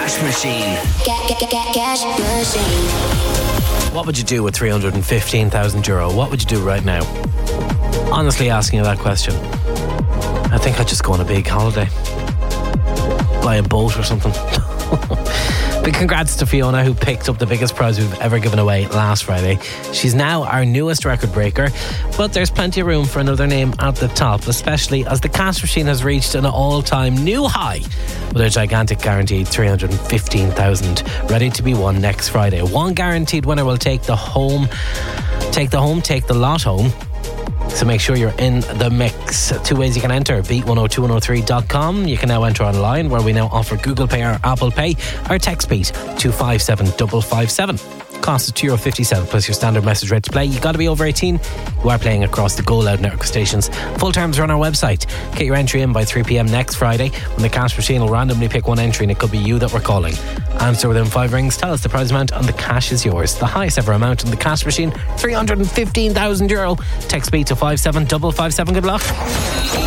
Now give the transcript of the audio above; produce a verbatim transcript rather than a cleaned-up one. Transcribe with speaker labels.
Speaker 1: Cash Machine.
Speaker 2: Ca- ca- ca- Cash Machine.
Speaker 3: What would you do with three hundred fifteen thousand euro? What would you do right now? Honestly asking you that question. I think I'd just go on a big holiday. Buy a boat or something. Big congrats to Fiona, who picked up the biggest prize we've ever given away last Friday. She's now our newest record breaker, but there's plenty of room for another name at the top, especially as the Cash Machine has reached an all-time new high with a gigantic guaranteed three hundred fifteen thousand ready to be won next Friday. One guaranteed winner will take the home, take the home, take the lot home. So make sure you're in the mix. Two ways you can enter: beat one oh two one oh three dot com. You can now enter online, where we now offer Google Pay or Apple Pay, or text beat two five seven five five seven. Cost is two euro fifty-seven plus your standard message rate to play. You got to be over eighteen. You are playing across the Go Loud network stations. Full terms are on our website. Get your entry in by three p.m. next Friday, when the Cash Machine will randomly pick one entry, and it could be you that we're calling. Answer within five rings, tell us the prize amount, and the cash is yours. The highest ever amount in the Cash Machine, three hundred fifteen thousand euro. Text beat to five seven five five seven. Good luck.